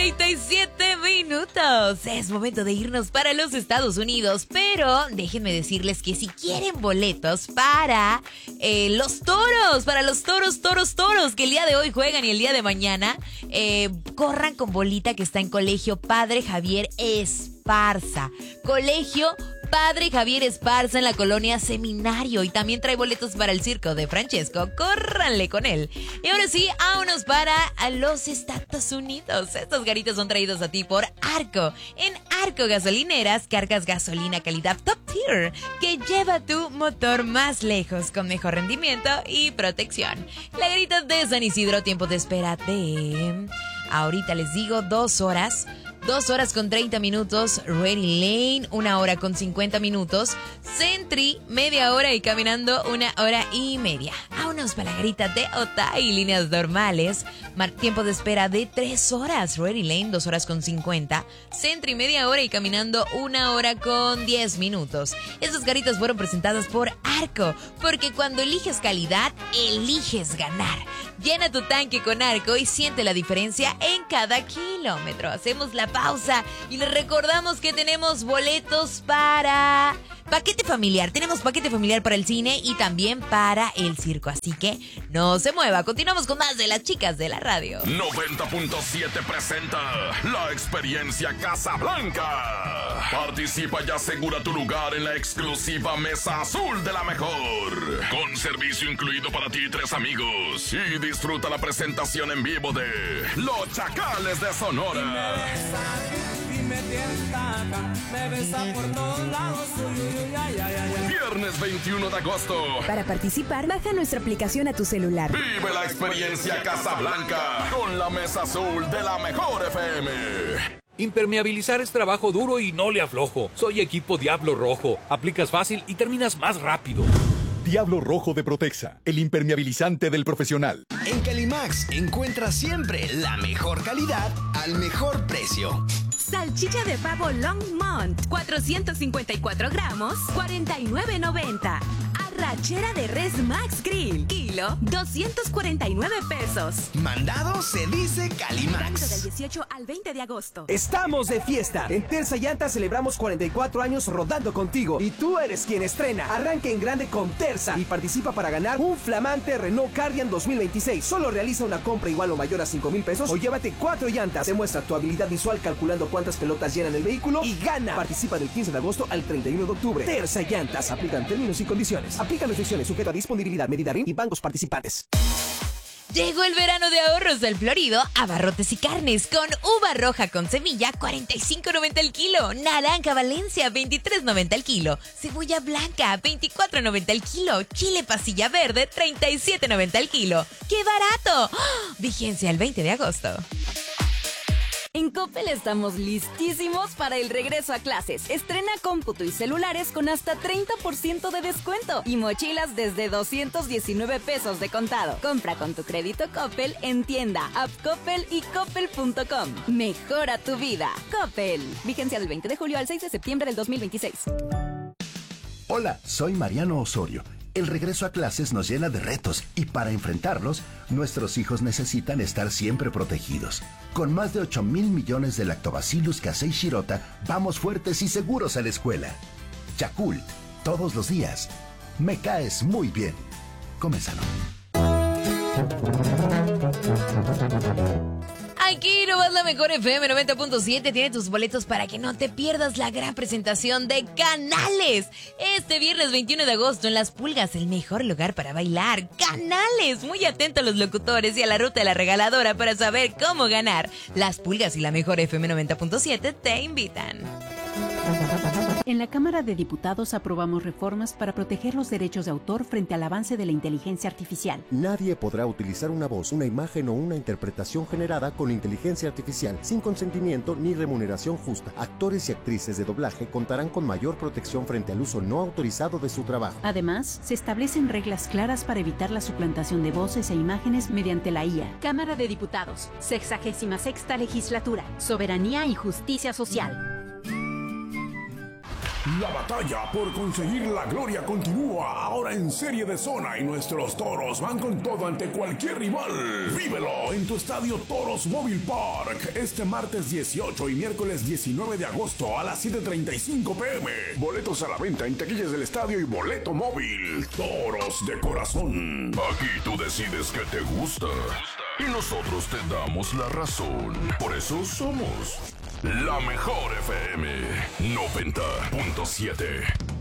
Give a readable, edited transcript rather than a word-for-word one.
37 minutos. Es momento de irnos para los Estados Unidos, pero déjenme decirles que si quieren boletos para los toros, que el día de hoy juegan y el día de mañana, corran con bolita que está en Colegio Padre Javier Esparza. Colegio Padre Javier Esparza en la colonia Seminario, y también trae boletos para el circo de Francesco. Córranle con él. Y ahora sí, vámonos para los Estados Unidos. Estos garitos son traídos a ti por Arco. En Arco Gasolineras cargas gasolina calidad top tier que lleva tu motor más lejos con mejor rendimiento y protección. La garita de San Isidro, tiempo de espera de... ahorita les digo, 2 horas. 2 horas con 30 minutos, Ready Lane, 1 hora con 50 minutos, Sentry, media hora y caminando 1 hora y media. Vámonos para la garita de Otay, líneas normales, tiempo de espera de 3 horas, Ready Lane, 2 horas con 50, Sentry, media hora y caminando 1 hora con 10 minutos. Estas garitas fueron presentadas por Arco, porque cuando eliges calidad, eliges ganar. Llena tu tanque con Arco y siente la diferencia en cada kilómetro. Hacemos la pausa y les recordamos que tenemos boletos para paquete familiar. Tenemos paquete familiar para el cine y también para el circo. Así que no se mueva. Continuamos con más de las chicas de la radio. 90.7 presenta la experiencia Casablanca. Participa y asegura tu lugar en la exclusiva Mesa Azul de la Mejor. Con servicio incluido para ti y 3 amigos. Y disfruta la presentación en vivo de Los Chacales de Sonora. Me besa por todos lados. Viernes 21 de agosto. Para participar, baja nuestra aplicación a tu celular. Vive la experiencia Casablanca con la Mesa Azul de la Mejor FM. Impermeabilizar es trabajo duro y no le aflojo. Soy equipo Diablo Rojo. Aplicas fácil y terminas más rápido. Diablo Rojo de Protexa, el impermeabilizante del profesional. En Calimax encuentras siempre la mejor calidad al mejor precio. Salchicha de pavo Longmont, 454 gramos, 49.90. Arrachera de res Max Grill, kilo, 249 pesos. Mandado se dice Calimax. Válido del 18 al 20 de agosto. Estamos de fiesta. En Terza Llanta celebramos 44 años rodando contigo. Y tú eres quien estrena. Arranca en grande con Terza y participa para ganar un flamante Renault Cardian 2026. Solo realiza una compra igual o mayor a 5,000 pesos o llévate 4 llantas. Demuestra tu habilidad visual calculando cuántas pelotas llenan el vehículo y gana. Participa del 15 de agosto al 31 de octubre. Terza Llantas. Aplican términos y condiciones. Aplican restricciones sujeto a disponibilidad, medida RIN y bancos participantes. Llegó el verano de ahorros del Florido a Barrotes y Carnes con uva roja con semilla 45.90 el kilo, naranja Valencia 23.90 el kilo, cebolla blanca 24.90 el kilo, chile pasilla verde 37.90 el kilo. ¡Qué barato! ¡Oh! Vigencia el 20 de agosto. En Coppel estamos listísimos para el regreso a clases. Estrena cómputo y celulares con hasta 30% de descuento y mochilas desde 219 pesos de contado. Compra con tu crédito Coppel en tienda, app Coppel y coppel.com. Mejora tu vida. Coppel. Vigencia del 20 de julio al 6 de septiembre del 2026. Hola, soy Mariano Osorio. El regreso a clases nos llena de retos y para enfrentarlos, nuestros hijos necesitan estar siempre protegidos. Con más de 8,000 millones de Lactobacillus casei shirota, vamos fuertes y seguros a la escuela. Yakult, todos los días. Me caes muy bien. Come sano. Aquí nomás la Mejor FM 90.7 tiene tus boletos para que no te pierdas la gran presentación de Canales. Este viernes 21 de agosto en Las Pulgas, el mejor lugar para bailar. Canales, muy atento a los locutores y a la ruta de la regaladora para saber cómo ganar. Las Pulgas y la Mejor FM 90.7 te invitan. En la Cámara de Diputados aprobamos reformas para proteger los derechos de autor frente al avance de la inteligencia artificial. Nadie podrá utilizar una voz, una imagen o una interpretación generada con inteligencia artificial sin consentimiento ni remuneración justa. Actores y actrices de doblaje contarán con mayor protección frente al uso no autorizado de su trabajo. Además, se establecen reglas claras para evitar la suplantación de voces e imágenes mediante la IA. Cámara de Diputados, 66ª Legislatura, Soberanía y Justicia Social. La batalla por conseguir la gloria continúa ahora en Serie de Zona y nuestros toros van con todo ante cualquier rival. Vívelo en tu estadio Toros Móvil Park este martes 18 y miércoles 19 de agosto a las 7:35 p.m. Boletos a la venta en taquillas del estadio y boleto móvil. Toros de corazón. Aquí tú decides qué te gusta y nosotros te damos la razón. Por eso somos la mejor FM 90.7.